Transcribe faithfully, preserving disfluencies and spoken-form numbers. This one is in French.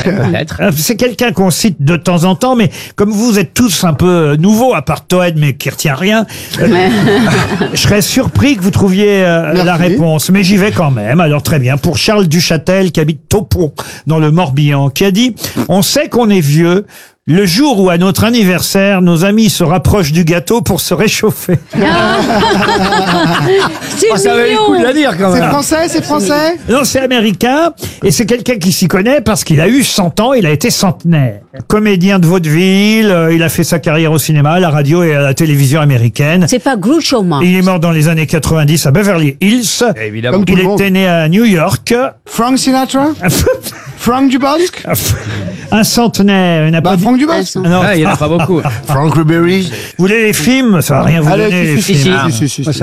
Peut-être. Euh, C'est quelqu'un qu'on cite de temps en temps, mais comme vous êtes tous un peu euh, nouveaux, à part Toen, mais qui retient rien, euh, je serais surpris que vous trouviez euh, la réponse. Mais j'y vais quand même. Alors très bien. Pour Charles Duchâtel, qui habite Taupon, dans le Morbihan, qui a dit « On sait qu'on est vieux. Le jour où, à notre anniversaire, nos amis se rapprochent du gâteau pour se réchauffer. » C'est Oh, ça valait le coup de la dire quand C'est même. français, c'est français. Non, c'est américain, et c'est quelqu'un qui s'y connaît parce qu'il a eu cent ans, il a été centenaire. Comédien de vaudeville, euh, il a fait sa carrière au cinéma, à la radio et à la télévision américaine. C'est pas Groucho Marx. Il est mort dans les années quatre-vingt-dix à Beverly Hills. Évidemment. Comme tout Il le monde. était né à New York. Frank Sinatra. Frank Dubosc. Un centenaire. Il n'a Bah, pas dit- Frank Dubosc. Non. Ah, il y en a pas beaucoup. Frank Ribery. Vous voulez les films? Ça va rien vous Allez, donner, si, les si, films. si, si, si, si.